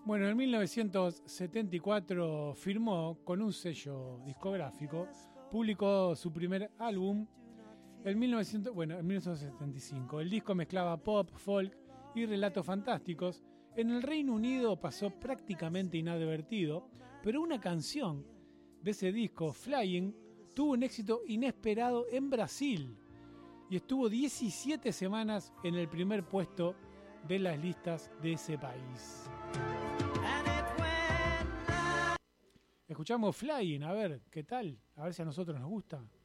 Bueno, en 1974 firmó con un sello discográfico, publicó su primer álbum en 1975. El disco mezclaba pop, folk y relatos fantásticos. En el Reino Unido pasó prácticamente inadvertido, pero una canción de ese disco, Flying, tuvo un éxito inesperado en Brasil y estuvo 17 semanas en el primer puesto de las listas de ese país. Escuchamos Flying, a ver qué tal, a ver si a nosotros nos gusta.